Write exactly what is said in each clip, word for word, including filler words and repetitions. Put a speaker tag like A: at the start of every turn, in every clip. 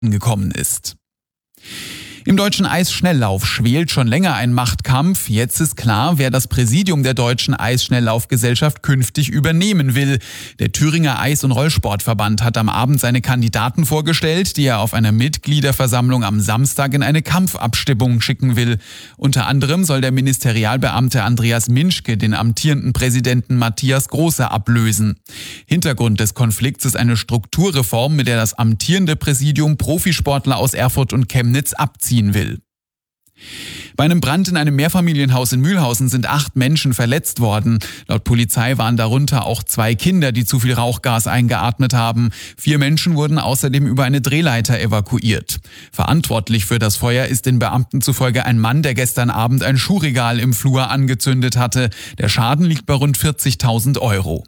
A: gekommen ist. Im deutschen Eisschnelllauf schwelt schon länger ein Machtkampf. Jetzt ist klar, wer das Präsidium der Deutschen Eisschnelllaufgesellschaft künftig übernehmen will. Der Thüringer Eis- und Rollsportverband hat am Abend seine Kandidaten vorgestellt, die er auf einer Mitgliederversammlung am Samstag in eine Kampfabstimmung schicken will. Unter anderem soll der Ministerialbeamte Andreas Minschke den amtierenden Präsidenten Matthias Große ablösen. Hintergrund des Konflikts ist eine Strukturreform, mit der das amtierende Präsidium Profisportler aus Erfurt und Chemnitz abzieht will. Bei einem Brand in einem Mehrfamilienhaus in Mühlhausen sind acht Menschen verletzt worden. Laut Polizei waren darunter auch zwei Kinder, die zu viel Rauchgas eingeatmet haben. Vier Menschen wurden außerdem über eine Drehleiter evakuiert. Verantwortlich für das Feuer ist den Beamten zufolge ein Mann, der gestern Abend ein Schuhregal im Flur angezündet hatte. Der Schaden liegt bei rund vierzigtausend Euro.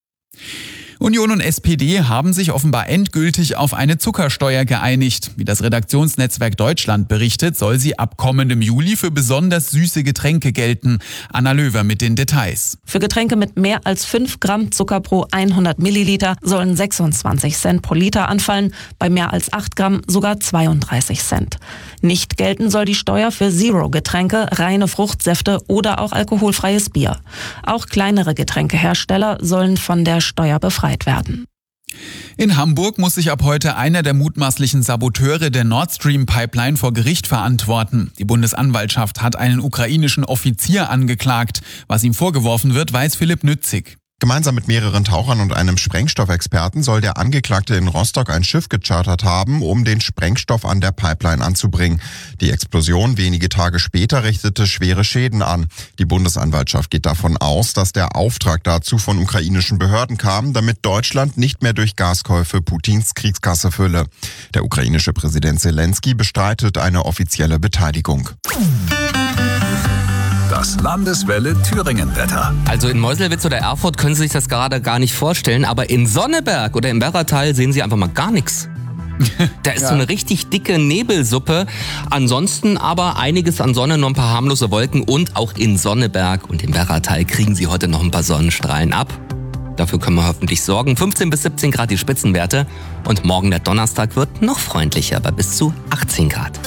A: Union und S P D haben sich offenbar endgültig auf eine Zuckersteuer geeinigt. Wie das Redaktionsnetzwerk Deutschland berichtet, soll sie ab kommendem Juli für besonders süße Getränke gelten. Anna Löwer mit den Details.
B: Für Getränke mit mehr als fünf Gramm Zucker pro hundert Milliliter sollen sechsundzwanzig Cent pro Liter anfallen, bei mehr als acht Gramm sogar zweiunddreißig Cent. Nicht gelten soll die Steuer für Zero-Getränke, reine Fruchtsäfte oder auch alkoholfreies Bier. Auch kleinere Getränkehersteller sollen von der Steuer befreit werden.
A: In Hamburg muss sich ab heute einer der mutmaßlichen Saboteure der Nord Stream Pipeline vor Gericht verantworten. Die Bundesanwaltschaft hat einen ukrainischen Offizier angeklagt. Was ihm vorgeworfen wird, weiß Philipp Nützig.
C: Gemeinsam mit mehreren Tauchern und einem Sprengstoffexperten soll der Angeklagte in Rostock ein Schiff gechartert haben, um den Sprengstoff an der Pipeline anzubringen. Die Explosion wenige Tage später richtete schwere Schäden an. Die Bundesanwaltschaft geht davon aus, dass der Auftrag dazu von ukrainischen Behörden kam, damit Deutschland nicht mehr durch Gaskäufe Putins Kriegskasse fülle. Der ukrainische Präsident Zelensky bestreitet eine offizielle Beteiligung.
D: Das Landeswelle Thüringen-Wetter.
E: Also in Meuselwitz oder Erfurt können Sie sich das gerade gar nicht vorstellen, aber in Sonneberg oder im Werratal sehen Sie einfach mal gar nichts. Da ist ja so eine richtig dicke Nebelsuppe. Ansonsten aber einiges an Sonne, noch ein paar harmlose Wolken und auch in Sonneberg und im Werratal kriegen Sie heute noch ein paar Sonnenstrahlen ab. Dafür können wir hoffentlich sorgen. fünfzehn bis siebzehn Grad die Spitzenwerte und morgen der Donnerstag wird noch freundlicher, bei bis zu achtzehn Grad.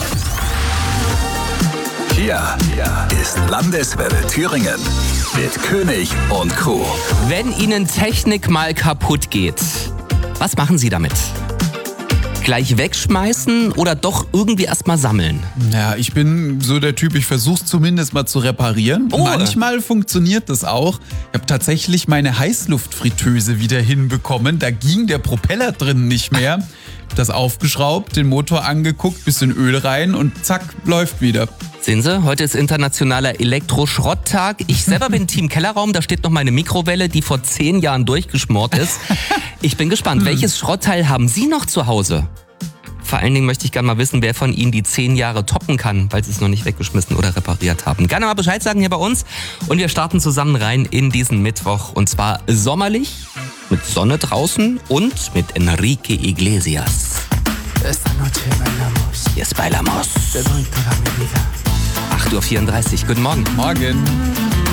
D: Hier ist Landeswelle Thüringen mit König und Crew.
E: Wenn Ihnen Technik mal kaputt geht, was machen Sie damit? Gleich wegschmeißen oder doch irgendwie erstmal sammeln?
A: Ja, ich bin so der Typ, ich versuche es zumindest mal zu reparieren.
E: Oh.
A: Manchmal funktioniert das auch. Ich habe tatsächlich meine Heißluftfritteuse wieder hinbekommen. Da ging der Propeller drin nicht mehr. Das aufgeschraubt, den Motor angeguckt, bisschen Öl rein und zack, läuft wieder.
E: Sehen Sie, heute ist internationaler Elektroschrotttag. Ich selber bin Team Kellerraum, da steht noch meine Mikrowelle, die vor zehn Jahren durchgeschmort ist. Ich bin gespannt, welches Schrottteil haben Sie noch zu Hause? Vor allen Dingen möchte ich gerne mal wissen, wer von Ihnen die zehn Jahre toppen kann, weil Sie es noch nicht weggeschmissen oder repariert haben. Gerne mal Bescheid sagen hier bei uns. Und wir starten zusammen rein in diesen Mittwoch. Und zwar sommerlich, mit Sonne draußen und mit Enrique Iglesias.
F: Esta noche bailamos.
E: Yes, bailamos.
F: Te doy toda mi vida.
E: acht Uhr vierunddreißig, guten Morgen.
A: Morgen.